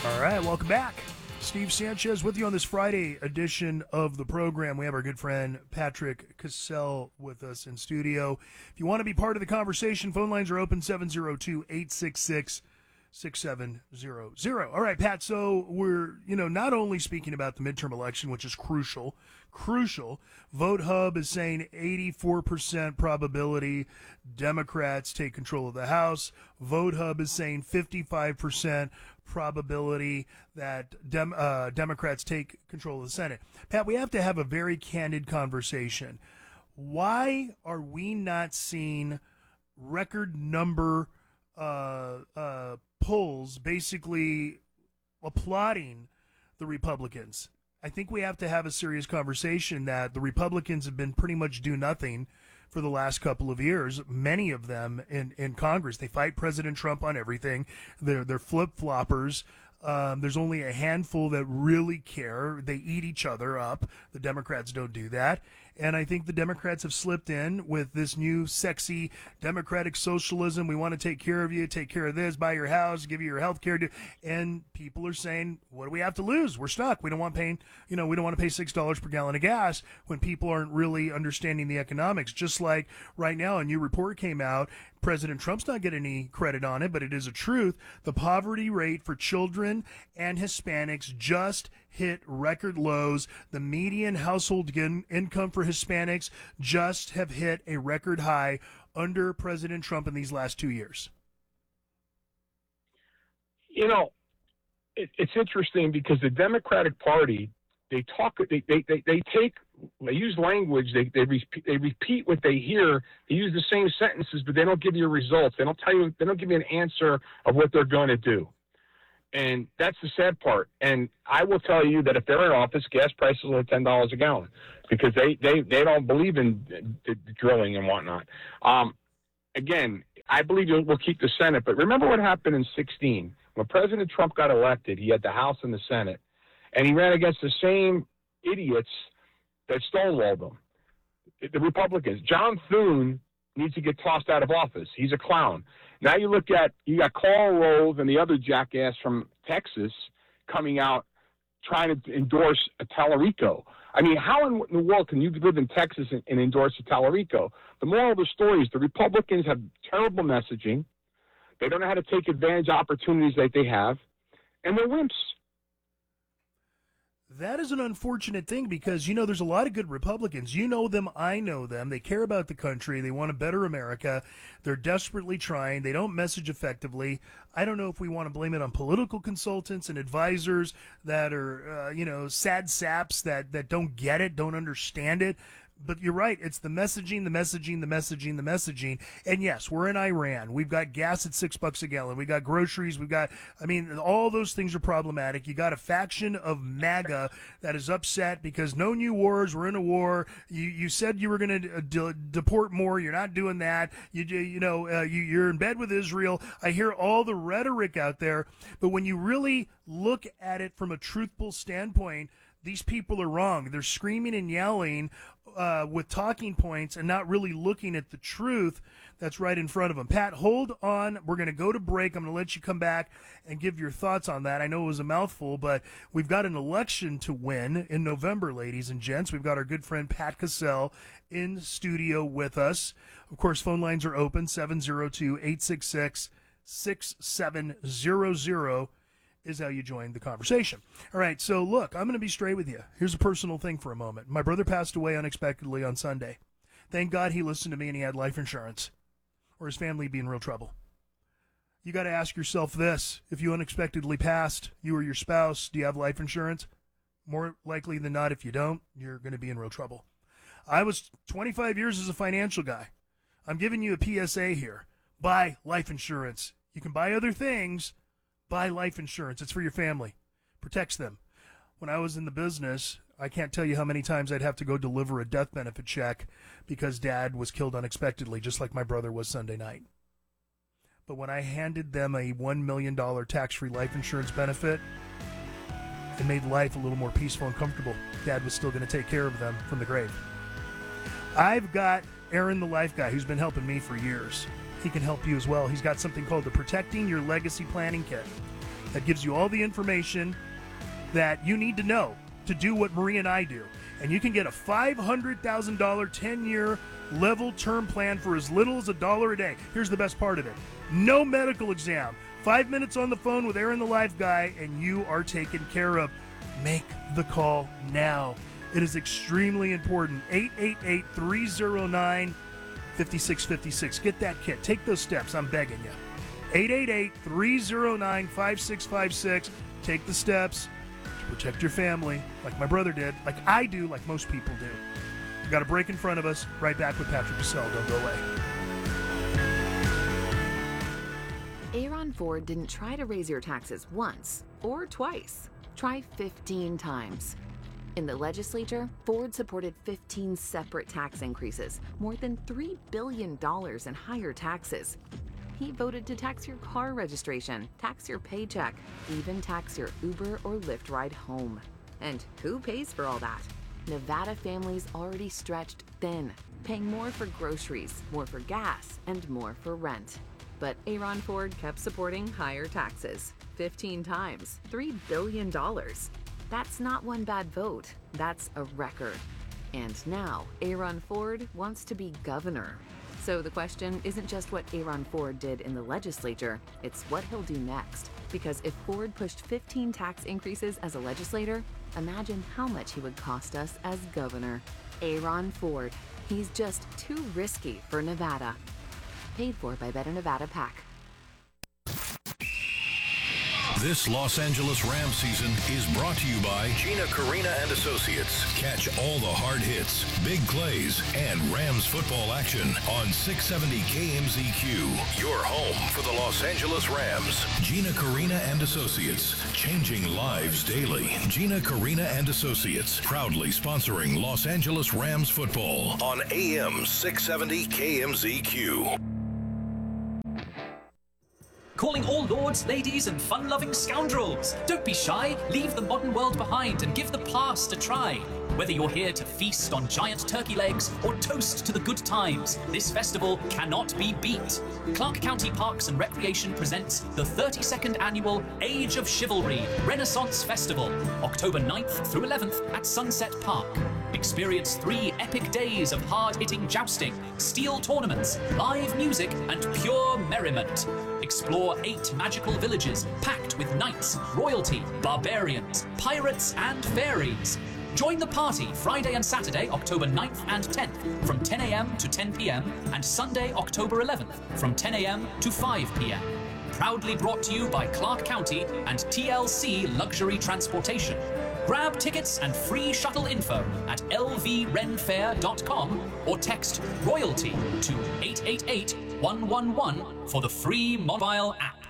All right, welcome back. Steve Sanchez with you on this Friday edition of the program. We have our good friend Patrick Cassell with us in studio. If you want to be part of the conversation, phone lines are open 702-866-6700. All right, Pat, so we're, not only speaking about the midterm election, which is crucial. Vote Hub is saying 84% probability Democrats take control of the House. Vote Hub is saying 55% probability that Democrats take control of the Senate. Pat, we have to have a very candid conversation. Why are we not seeing record number polls basically applauding the Republicans? I think we have to have a serious conversation that the Republicans have been pretty much do nothing for the last couple of years, many of them in Congress. They fight President Trump on everything. They're flip-floppers. There's only a handful that really care. They eat each other up. The Democrats don't do that. And I think the Democrats have slipped in with this new sexy democratic socialism. We want to take care of you, take care of this, buy your house, give you your health care. And people are saying, what do we have to lose? We're stuck. We don't want paying, we don't want to pay $6 per gallon of gas when people aren't really understanding the economics. Just like right now, a new report came out. President Trump's not getting any credit on it, but it is a truth. The poverty rate for children and Hispanics just hit record lows. The median household income for Hispanics just have hit a record high under President Trump in these last 2 years. It's interesting because the Democratic Party, they use language, they repeat what they hear, they use the same sentences, but they don't give you results. They don't give you an answer of what they're going to do. And that's the sad part. And I will tell you that if they're in office, gas prices will hit $10 a gallon because they don't believe in drilling and whatnot. Again, I believe we'll keep the Senate. But remember what happened in 2016. When President Trump got elected, he had the House and the Senate. And he ran against the same idiots that stonewalled him, the Republicans. John Thune needs to get tossed out of office. He's a clown. Now you got Karl Rove and the other jackass from Texas coming out trying to endorse a Tallarico. I mean, how in the world can you live in Texas and endorse a Tallarico? The moral of the story is the Republicans have terrible messaging. They don't know how to take advantage of opportunities that they have, and they're wimps. That is an unfortunate thing because, there's a lot of good Republicans. You know them, I know them. They care about the country. They want a better America. They're desperately trying. They don't message effectively. I don't know if we want to blame it on political consultants and advisors that are, sad saps that don't get it, don't understand it. But you're right. It's the messaging. And yes, we're in Iran. We've got gas at $6 a gallon. We got groceries. All those things are problematic. You got a faction of MAGA that is upset because no new wars. We're in a war. You said you were going to deport more. You're not doing that. You're in bed with Israel. I hear all the rhetoric out there. But when you really look at it from a truthful standpoint, these people are wrong. They're screaming and yelling with talking points and not really looking at the truth that's right in front of them. Pat, hold on. We're going to go to break. I'm going to let you come back and give your thoughts on that. I know it was a mouthful, but we've got an election to win in November, ladies and gents. We've got our good friend Pat Cassell in studio with us. Of course, phone lines are open, 702-866-6700. is how you join the conversation. All right, so look, I'm going to be straight with you. Here's a personal thing for a moment. My brother passed away unexpectedly on Sunday. Thank God he listened to me and he had life insurance, or his family would be in real trouble. You got to ask yourself this. If you unexpectedly passed, you or your spouse, do you have life insurance? More likely than not, if you don't, you're going to be in real trouble. I was 25 years as a financial guy. I'm giving you a PSA here. Buy life insurance. You can buy other things. Buy life insurance. It's for your family. Protects them. When I was in the business, I can't tell you how many times I'd have to go deliver a death benefit check because Dad was killed unexpectedly, just like my brother was Sunday night. But when I handed them a $1 million tax-free life insurance benefit, it made life a little more peaceful and comfortable. Dad was still going to take care of them from the grave. I've got Aaron, the life guy, who's been helping me for years. He can help you as well. He's got something called the Protecting Your Legacy Planning Kit. that gives you all the information that you need to know to do what Marie and I do. And you can get a $500,000 10-year level term plan for as little as $1 a day. Here's the best part of it. No medical exam. 5 minutes on the phone with Aaron the Life Guy, and you are taken care of. Make the call now. It is extremely important. 888-309-5656. Get that kit. Take those steps. I'm begging you. 888-309-5656. Take the steps to protect your family, like my brother did, like I do, like most people do. We got a break in front of us. Right back with Patrick Cassell. Don't go away. Aaron Ford didn't try to raise your taxes once or twice. Try 15 times. In the legislature, Ford supported 15 separate tax increases, more than $3 billion in higher taxes. He voted to tax your car registration, tax your paycheck, even tax your Uber or Lyft ride home. And who pays for all that? Nevada families already stretched thin, paying more for groceries, more for gas, and more for rent. But Aaron Ford kept supporting higher taxes, 15 times, $3 billion. That's not one bad vote, that's a record. And now, Aaron Ford wants to be governor. So the question isn't just what Aaron Ford did in the legislature, it's what he'll do next. Because if Ford pushed 15 tax increases as a legislator, imagine how much he would cost us as governor. Aaron Ford. He's just too risky for Nevada. Paid for by Better Nevada PAC. This Los Angeles Rams season is brought to you by Gina Carina and Associates. Catch all the hard hits, big plays, and Rams football action on 670 KMZQ. Your home for the Los Angeles Rams. Gina Carina and Associates, changing lives daily. Gina Carina and Associates, proudly sponsoring Los Angeles Rams football on AM 670 KMZQ. Calling all lords, ladies, and fun-loving scoundrels. Don't be shy, leave the modern world behind and give the past a try. Whether you're here to feast on giant turkey legs or toast to the good times, this festival cannot be beat. Clark County Parks and Recreation presents the 32nd annual Age of Chivalry Renaissance Festival, October 9th through 11th at Sunset Park. Experience 3 epic days of hard-hitting jousting, steel tournaments, live music, and pure merriment. Explore 8 magical villages packed with knights, royalty, barbarians, pirates, and fairies. Join the party Friday and Saturday, October 9th and 10th from 10 a.m. to 10 p.m. and Sunday, October 11th from 10 a.m. to 5 p.m. Proudly brought to you by Clark County and TLC Luxury Transportation. Grab tickets and free shuttle info at lvrenfair.com or text royalty to 888-111 for the free mobile app.